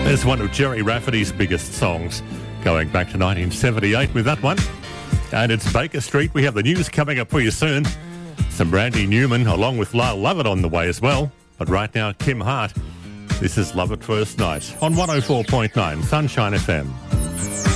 There's one of Jerry Rafferty's biggest songs, going back to 1978 with that one. And it's Baker Street. We have the news coming up for you soon. Some Randy Newman along with Lyle Lovett on the way as well. But right now, Kim Hart. This is Love at First Night on 104.9 Sunshine FM.